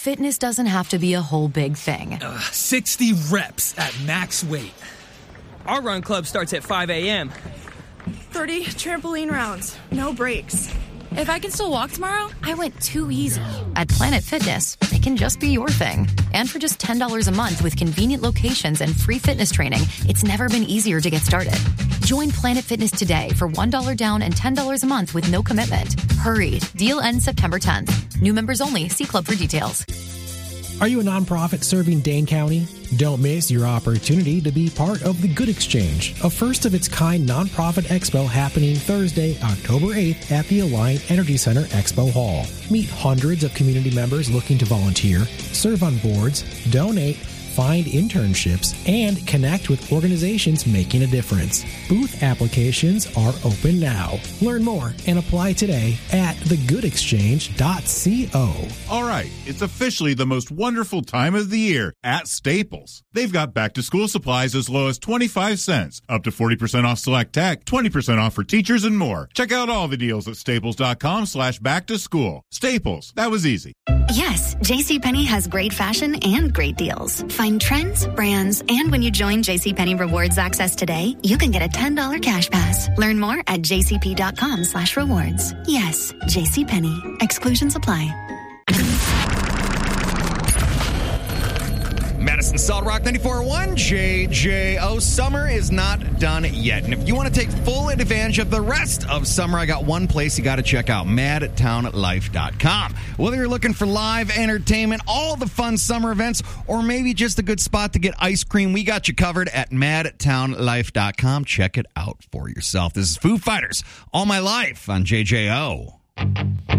fitness doesn't have to be a whole big thing. 60 reps at max weight. Our run club starts at 5 a.m. 30 trampoline rounds, no breaks. If I can still walk tomorrow, I went too easy. At Planet Fitness, it can just be your thing. And for just $10 a month with convenient locations and free fitness training, it's never been easier to get started. Join Planet Fitness today for $1 down and $10 a month with no commitment. Hurry. Deal ends September 10th. New members only. See club for details. Are you a nonprofit serving Dane County? Don't miss your opportunity to be part of the Good Exchange, a first-of-its-kind nonprofit expo happening Thursday, October 8th at the Alliant Energy Center Expo Hall. Meet hundreds of community members looking to volunteer, serve on boards, donate, find internships, and connect with organizations making a difference. Booth applications are open now. Learn more and apply today at thegoodexchange.co. All right, it's officially the most wonderful time of the year at Staples. They've got back-to-school supplies as low as 25 cents, up to 40% off select tech, 20% off for teachers, and more. Check out all the deals at staples.com/back-to-school. Staples, that was easy. Yes, JCPenney has great fashion and great deals. Find trends, brands, and when you join JCPenney Rewards Access today, you can get a $10 cash pass. Learn more at jcp.com/rewards. Yes, JCPenney. Exclusions apply. Madison Solid Rock 94.1 JJO. Summer is not done yet. And if you want to take full advantage of the rest of summer, I got one place you got to check out, madtownlife.com. Whether you're looking for live entertainment, all the fun summer events, or maybe just a good spot to get ice cream, we got you covered at madtownlife.com. Check it out for yourself. This is Foo Fighters, All My Life on JJO.